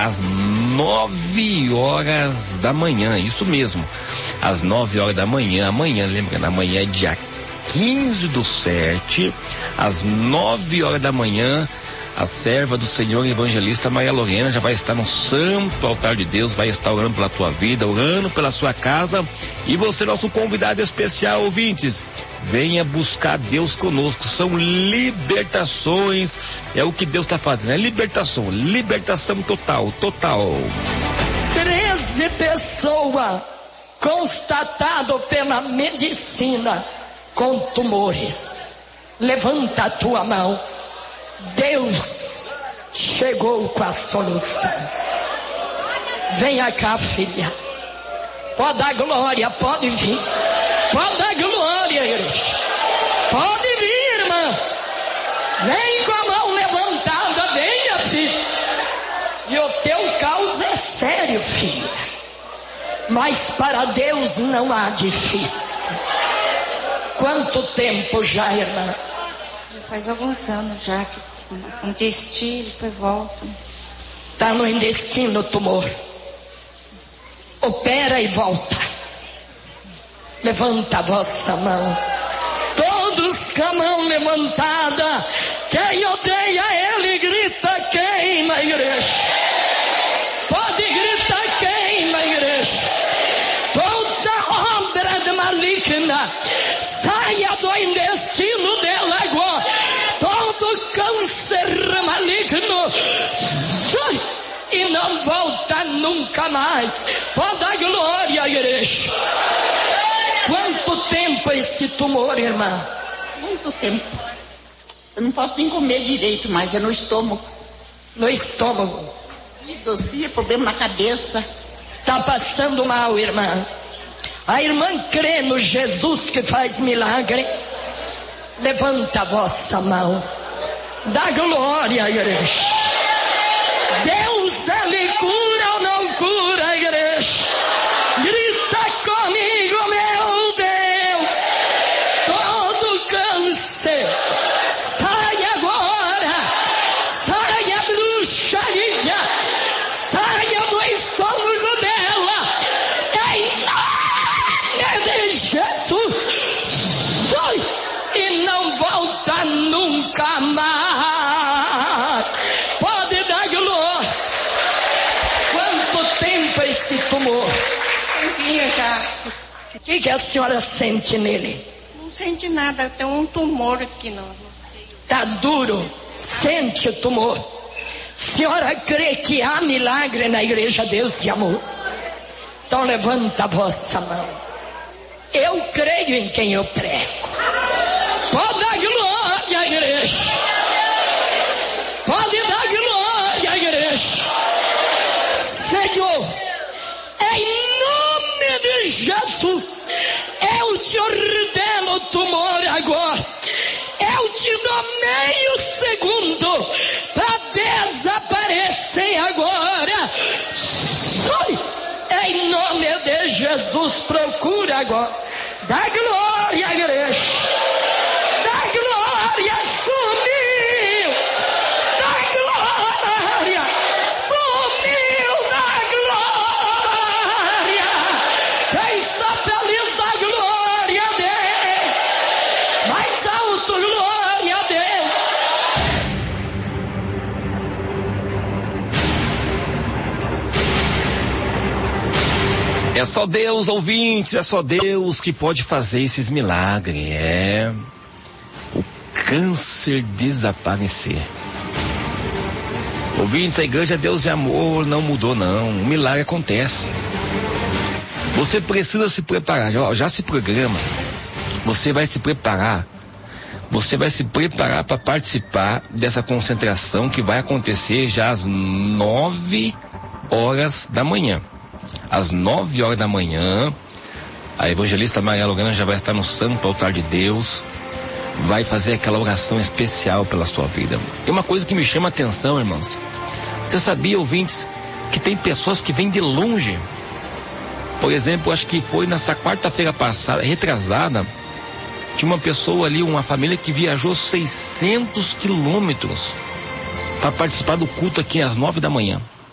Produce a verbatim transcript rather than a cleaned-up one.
às nove horas da manhã, isso mesmo, às nove horas da manhã, amanhã, lembrando, amanhã é dia quinze do sete, às nove horas da manhã, a serva do Senhor evangelista Maria Lorena já vai estar no santo altar de Deus, vai estar orando pela tua vida, orando pela sua casa, e você, nosso convidado especial, ouvintes, venha buscar Deus conosco. São libertações, é o que Deus está fazendo, é libertação, libertação total, total. Treze pessoas constatado pela medicina com tumores. Levanta a tua mão. Deus chegou com a solução. Venha cá, filha. Pode dar glória, pode vir. Pode dar glória, igreja. Pode vir, irmãs. Vem com a mão levantada, venha, filha. E o teu caos é sério, filha. Mas para Deus não há difícil. Quanto tempo já, irmã? Faz alguns anos já que um intestino, depois volta. Está no intestino o tumor. Opera e volta. Levanta a vossa mão. Todos com a mão levantada. Quem odeia ele grita queima, igreja. Pode gritar queima, igreja. Toda obra de maligna saia do intestino dela agora. Todo câncer maligno sai e não volta nunca mais. Pode dar glória, igreja. Quanto tempo esse tumor, irmã? Muito tempo. Eu não posso nem comer direito mais, é no estômago. No estômago. E docia, problema na cabeça. Tá passando mal, irmã. A irmã crê no Jesus que faz milagre. Levanta a vossa mão. Dá glória, igreja. Deus, ele cura ou não cura, igreja? Grita comigo, meu Deus. Todo câncer sai agora. Saia a bruxaria. Saia do estômago dela. Em nome de Jesus. Sai e não volta nunca mais. Pode dar glória. Quanto tempo esse tumor? Um dia já. O que, que a senhora sente nele? Não sente nada, tem um tumor aqui não. Tá duro, sente o tumor. Senhora crê que há milagre na igreja Deus e Amor? Então levanta a vossa mão. Eu creio em quem eu prego. Pode dar glória, igreja. Pode dar glória, igreja. Senhor, em nome de Jesus, eu te ordeno o tumor agora. Eu te dou meio segundo para desaparecer agora. Sai! Em nome de Jesus, procura agora. Dá glória, igreja. Dá glória, sumiu. Dá glória, sumiu. Dá glória. Quem está feliz, dá glória a Deus. Mais alto, glória a Deus. É só Deus, ouvintes, é só Deus que pode fazer esses milagres. É o câncer desaparecer. Ouvintes, a igreja Deus de Amor não mudou não, o milagre acontece. Você precisa se preparar, já, já se programa. Você vai se preparar. Você vai se preparar para participar dessa concentração que vai acontecer já às nove horas da manhã. Às nove horas da manhã, a evangelista Maria Lorena já vai estar no santo altar de Deus, vai fazer aquela oração especial pela sua vida. E uma coisa que me chama a atenção, irmãos, você sabia, ouvintes, que tem pessoas que vêm de longe? Por exemplo, acho que foi nessa quarta-feira passada, retrasada, tinha uma pessoa ali, uma família que viajou seiscentos quilômetros para participar do culto aqui às nove da manhã.